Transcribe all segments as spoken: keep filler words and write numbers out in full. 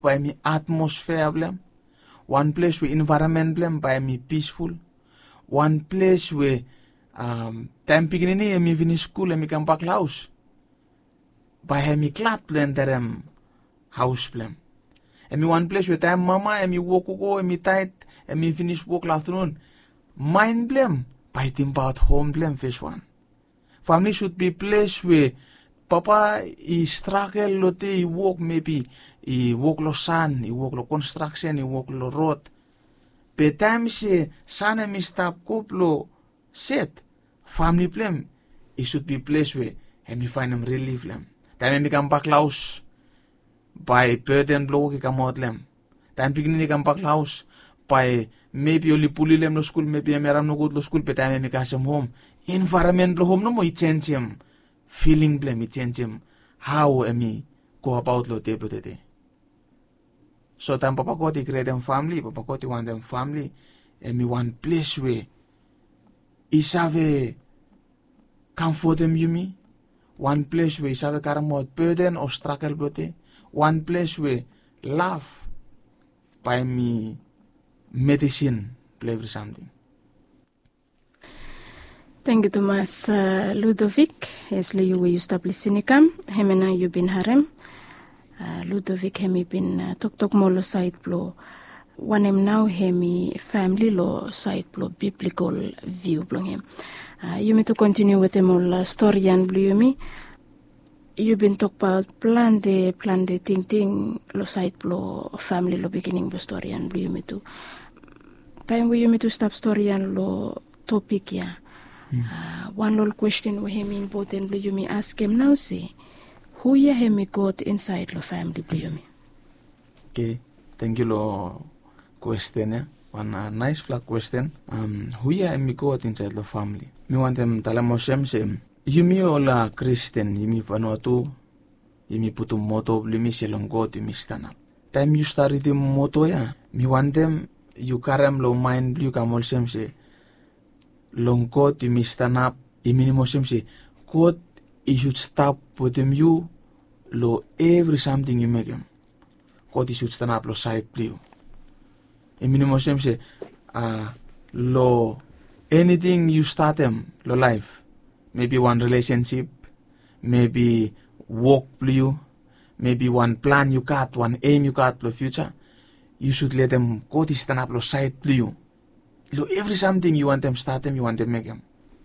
by me atmosphere blem. One place where environment blem by me peaceful. One place where um time beginning emi finish school emi come back house. By emi clat blem derem house blem. Emi one place where time mama emi walk go emi tight emi finish work afternoon. Mind blem by think about home blem first one. Family should be place where papa he struggle lote he work maybe he work lo sun he work lo construction he work lo road. Pe time se sana mi stop koplo set family blem it should be place where emi find them relief blem. Time emi come back house by burden blow ki come out lem. Time beginning come back house by maybe only puli lem no school maybe emi aram no good lo school pe time emi kasem home. Environment lo home no mo i change him. Feeling blem i change him. How emi go about lo te te. So time papa ko ti create them family, papa ko ti want them family, emi one place where isave comfort them yumi, one place where isave karamot burden or struggle blote, one place where love by me medicine play for something. Thank you, Thomas uh, Ludovic. Yes, you will establish Sinicam. Hemena you been harem. Uh, Ludovic hemi bin uh, tok tok molo side blow. One him now hemi family law side blow biblical view blong him. Uh, you me to continue with them all uh, story and blue you me. You been talk about plan de plan de ting ting lo side blow family lo beginning the story and blue you me to. Time we you me to stop story and lo topic ya. Mm. Uh, one little question we him important blue you me ask him now say. Who ya hemi got inside the family, Blumi? Okay, thank you lo question. Eh? One uh, nice flat question. Um, who ya hemi got inside the family? Me want them talamosem sem. Yumi ola Christian, yumi fanotu, yumi putu moto blumi selong got yumi stand up. Time you start the moto ya, me want them you karam lo mind blue kamol sem se. Long got yumi stand up, yumi mosem se. Got you should stop with them you lo every something you make him. God you should stand up lo side blue. E minimum sem se uh, lo anything you start them lo life. Maybe one relationship, maybe work blue, maybe one plan you got, one aim you got lo future. You should let them God you stand up lo side blue. Lo every something you want them start them, you want them make them.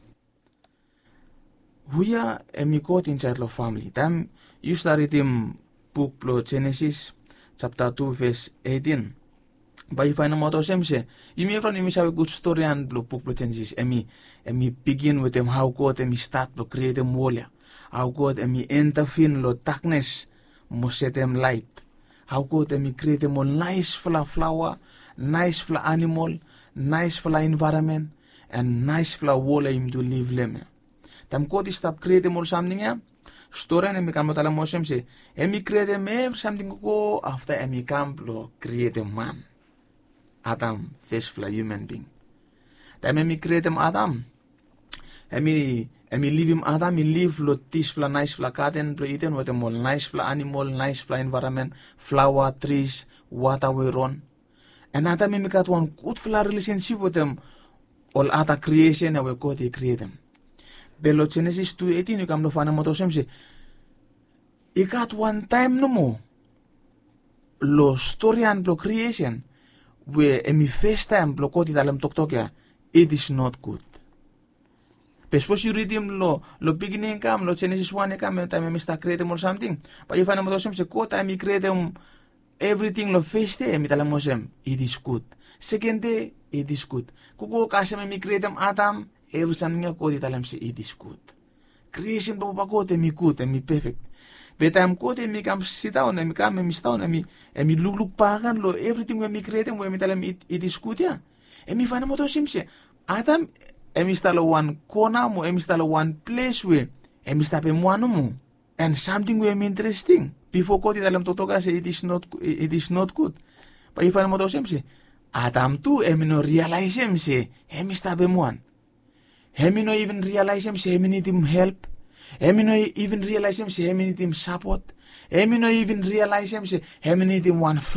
Huya emi got inside the family. Time you started him book lo Genesis chapter two verse eighteen. By find a motto sem se. You may from you have a good story and lo book lo Genesis. Emi emi begin with them how God emi start lo create them wall. How God emi intervene lo darkness mo set them light. How God emi create them all nice full flower, nice full animal, nice full environment, and nice full wall him to live leme. Tam God is stop create them all something ya. Story emi kamo tala mosem se. Emi create them every something go after emi kam lo create a man. Adam first fla human being. Tam emi create them Adam. Emi emi live him Adam. Emi live lo tis fla nice fla garden lo iten with them all nice fla animal, nice fla environment, flower, trees, water we run. And Adam emi got one good fla relationship with them. All other creation we God he create them. Belo Genesis two eighteen you come to find a motto sem se. I got one time no more. Lo story and lo creation where emi first time lo koti dalam tok tok ya. It is not good. But suppose you read him lo lo beginning come lo Genesis one come time emi start create or something. But you find a motto sem se ko time emi create um everything lo first day emi dalam mosem. It is good. Second day it is good. Kuko kasem emi create um Adam. Every something nga ko di talam si it is good. Creation pa pa ko emi good, emi perfect. But I'm ko emi kam sit down, emi kam emi sit down, emi emi luglug pa kan lo everything we emi create, we emi talam it, it is good ya. Emi fana mo to simse. Adam emi stalo one corner mo, emi stalo one place we emi stape mo ano mo. And something we emi interesting. Before ko di talam totoka say it is not it is not good. Pa ifana mo to simse. Adam tu emi no realize simse, emi stape mo an. Hemi no even realize him say hemi need him help. Hemi no even realize him say hemi need him support. Hemi no even realize him say hemi need him one